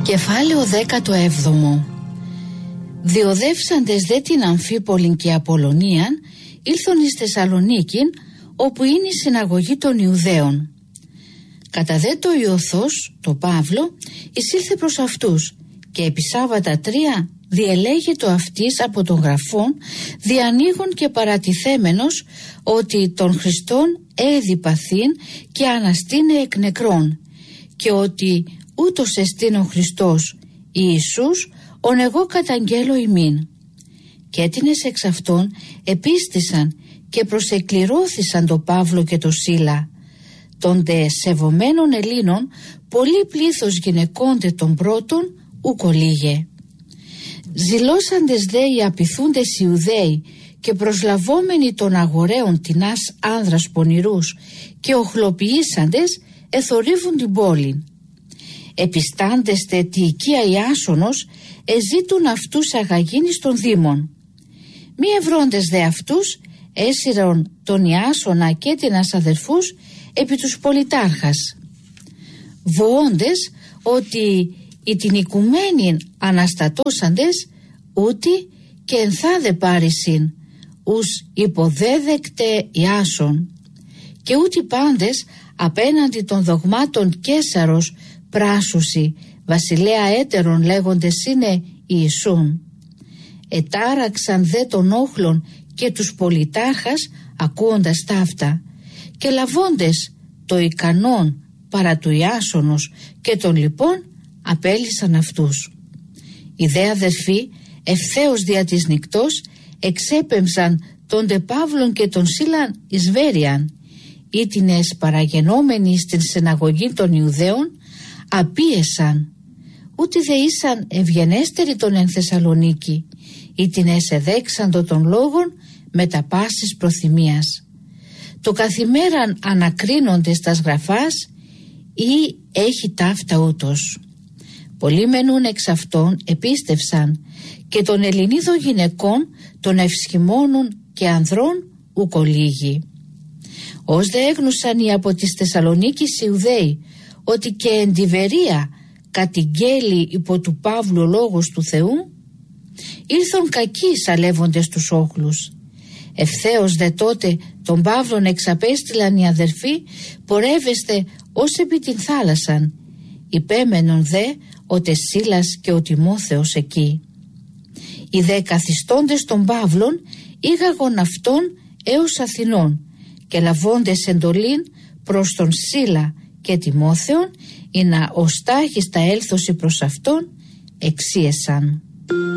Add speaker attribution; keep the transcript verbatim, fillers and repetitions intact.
Speaker 1: Κεφάλαιο δέκατο έβδομο. Διοδεύσαντες δε την Αμφίπολην και Απολλωνίαν, ήλθον εις Θεσσαλονίκην, όπου είναι η συναγωγή των Ιουδαίων. Κατά δε το Ιωθός, το Παύλο, εισήλθε προς αυτούς, και επί Σάββατα τρία διελέγετο αυτής από των γραφών, διανοίγων και παρατηθέμενος, ότι τον Χριστόν έδι παθήν και αναστήνε εκ νεκρών, και ότι ούτως εστίν ο Χριστός Ιησούς, ον εγώ καταγγέλω ημίν. Και έτινες εξ αυτών επίστησαν και προσεκληρώθησαν το Παύλο και το Σίλα. Των δε σεβομένων Ελλήνων πολύ πλήθος γυναικόντε των πρώτων ουκ ολίγε. Ζηλώσαντες δε οι απειθούντες Ιουδαίοι και προσλαβόμενοι των αγοραίων τινάς άνδρας πονηρούς και οχλοποιήσαντες εθορύβουν την πόλην. Επιστάντεστε τη οικία Ιάσονος εζήτουν αυτούς αγαγίνης των δήμων. Μη ευρώντες δε αυτούς έσυρον τον Ιάσονα και τινας αδερφούς επί τους πολιτάρχας. Βοώντες ότι οι την οικουμένην αναστατώσαντες ούτι και ενθάδε πάρησιν ους υποδέδεκτε Ιάσον, και ούτι πάντες απέναντι των δογμάτων Κέσαρος πράσουσι βασιλέα έτερων λέγοντες είναι Ιησούν. Ετάραξαν δε των όχλων και τους πολιτάρχας ακούοντας ταύτα, και λαβώντες το ικανόν παρά του Ιάσονος και των λοιπών απέλυσαν αυτούς. Οι δε αδερφοί ευθέως δια της νυκτός εξέπεμψαν τον δε Παύλον και τον Σίλαν εις Βέρειαν, ήτινες παραγενόμενοι στην συναγωγή των Ιουδαίων απίεσαν, ούτε δε ήσαν ευγενέστεροι των εν Θεσσαλονίκη, ήτινες εδέξαντο των λόγων με τα πάσης προθυμίας. Το καθημέραν ανακρίνοντες τας γραφάς ή έχει ταύτα ούτως. Πολλοί μενούν εξ αυτών επίστευσαν, και των Ελληνίδων γυναικών των ευσχημόνων και ανδρών ουκ ολίγη. Ως δε έγνουσαν οι από της Θεσσαλονίκης Ιουδαίοι ότι και εν τη Βερία κατηγγέλει υπό του Παύλου λόγος του Θεού, ήλθον κακοί σαλεύοντες τους όχλους. Ευθέως δε τότε τον Παύλον εξαπέστειλαν οι αδερφοί πορεύεστε ως επί την θάλασσαν, υπέμενον δε ο Σίλας και ο Τιμόθεος εκεί. Οι δε καθιστώντες των Παύλων ήγαγον αυτόν έως Αθηνών, και λαβώντες εντολήν προς τον Σίλα και Τιμόθεον, ή να οστάχιστα έλθωση προς αυτόν, εξίεσαν.